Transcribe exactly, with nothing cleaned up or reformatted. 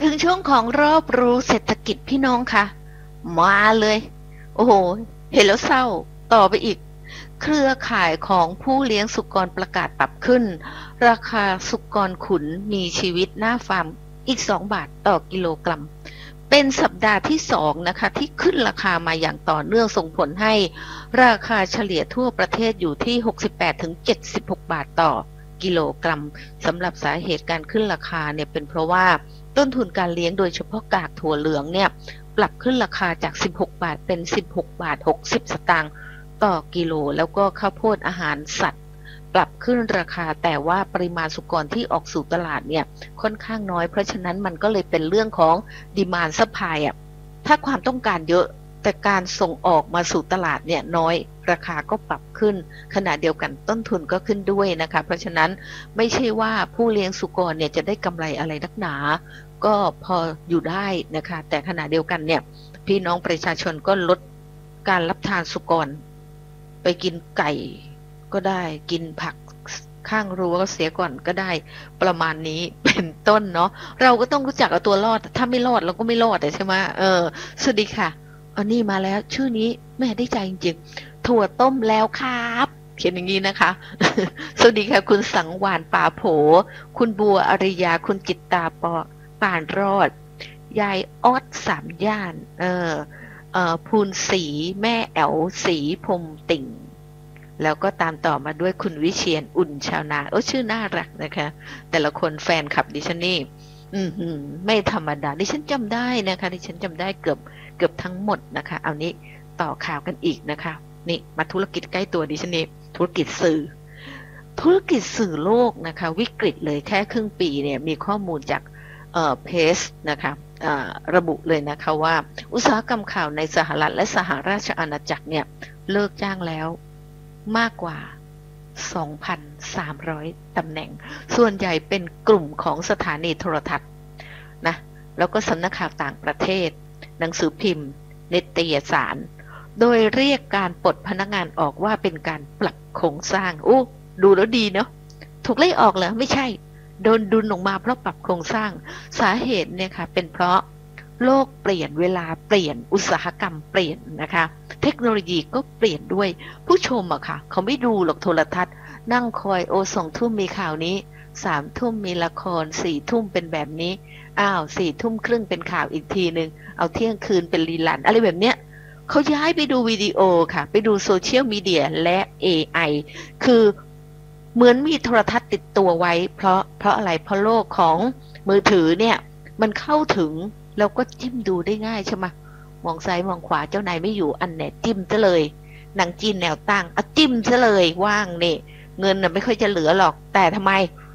ถึงช่วงของรอบรู้เศรษฐกิจพี่น้องค่ะมาเลยโอ้โหเห็นแล้วเศร้าต่อไปอีกเครือข่ายของผู้เลี้ยงสุกรประกาศปรับขึ้นราคาสุกรขุนมีชีวิตหน้าฟาร์มอีกสองบาทต่อกิโลกรัมเป็นสัปดาห์ที่สองนะคะที่ขึ้นราคามาอย่างต่อเนื่องส่งผลให้ราคาเฉลี่ยทั่วประเทศอยู่ที่ หกสิบแปดถึงเจ็ดสิบหก บาทต่อกิโลกรัมสำหรับสาเหตุการขึ้นราคาเนี่ยเป็นเพราะว่าต้นทุนการเลี้ยงโดยเฉพาะกากถั่วเหลืองเนี่ยปรับขึ้นราคาจากสิบหกบาทเป็นสิบหกบาทหกสิบสตางค์ต่อกิโลแล้วก็ข้าวโพดอาหารสัตว์ปรับขึ้นราคาแต่ว่าปริมาณสุกรที่ออกสู่ตลาดเนี่ยค่อนข้างน้อยเพราะฉะนั้นมันก็เลยเป็นเรื่องของดีมานด์ซัพพลายอ่ะถ้าความต้องการเยอะแต่การส่งออกมาสู่ตลาดเนี่ยน้อยราคาก็ปรับขึ้นขณะเดียวกันต้นทุนก็ขึ้นด้วยนะคะเพราะฉะนั้นไม่ใช่ว่าผู้เลี้ยงสุกรเนี่ยจะได้กำไรอะไรนักหนาก็พออยู่ได้นะคะแต่ขณะเดียวกันเนี่ยพี่น้องประชาชนก็ลดการรับทานสุกรไปกินไก่ก็ได้กินผักข้างรั้วก็เสียก่อนก็ได้ประมาณนี้เป็นต้นเนาะเราก็ต้องรู้จักเอาตัวรอดถ้าไม่รอดเราก็ไม่รอดใช่ไหมเออสวัสดีค่ะอันนี้มาแล้วชื่อนี้แม่ได้ใจจริงๆถั่วต้มแล้วครับเขียนอย่างนี้นะคะสวัสดีค่ะคุณสังวานป่าโผคุณบัวอริยาคุณจิตตาปอป่านรอดยายออดสามย่านเออเอ่อภูนศรีแม่แอวศรีพรมติ่งแล้วก็ตามต่อมาด้วยคุณวิเชียรอุ่นชาวนาโอ้ชื่อน่ารักนะคะแต่ละคนแฟนคลับดิฉันนี่อืมหืมไม่ธรรมดาดิฉันจำได้นะคะดิฉันจำได้เกือบเกือบทั้งหมดนะคะเอานี้ต่อข่าวกันอีกนะคะนี่มาธุรกิจใกล้ตัวดิฉันนี่ธุรกิจสื่อธุรกิจสื่อโลกนะคะวิกฤตเลยแค่ครึ่งปีเนี่ยมีข้อมูลจากเอ่อเพจนะคะระบุเลยนะคะว่าอุตสาหกรรมข่าวในสหรัฐและสหราชอาณาจักรเนี่ยเลิกจ้างแล้วมากกว่า สองพันสามร้อย ตำแหน่งส่วนใหญ่เป็นกลุ่มของสถานีโทรทัศน์นะแล้วก็สำนักข่าวต่างประเทศหนังสือพิมพ์นิตยสารโดยเรียกการปลดพนักงานออกว่าเป็นการปรับโครงสร้างโอ้ดูแล้วดีเนาะถูกไล่ออกเหรอไม่ใช่โดนดุลออกมาเพราะปรับโครงสร้างสาเหตุเนี่ยค่ะเป็นเพราะโลกเปลี่ยนเวลาเปลี่ยนอุตสาหกรรมเปลี่ยนนะคะเทคโนโลยีก็เปลี่ยนด้วยผู้ชมอะค่ะเขาไม่ดูหรอกโทรทัศน์นั่งคอยโอสองทุ่มมีข่าวนี้สามทุ่มมีละครสี่ทุ่มเป็นแบบนี้อ้าวสี่ทุ่มครึ่งเป็นข่าวอีกทีนึงเอาเที่ยงคืนเป็นรีลันอะไรแบบเนี้ยเขาย้ายไปดูวิดีโอค่ะไปดูโซเชียลมีเดียและ เอ ไอ คือเหมือนมีโทรทัศน์ติดตัวไว้เพราะเพราะอะไรเพราะโลกของมือถือเนี่ยมันเข้าถึงแล้วก็จิ้มดูได้ง่ายใช่ไหมมองซ้ายมองขวาเจ้านายไม่อยู่อันไหนจิ้มซะเลยหนังจีนแนวตั้งเอาจิ้มซะเลยว่างเนี่ยเงินน่ะไม่ค่อยจะเหลือหรอกแต่ทำไม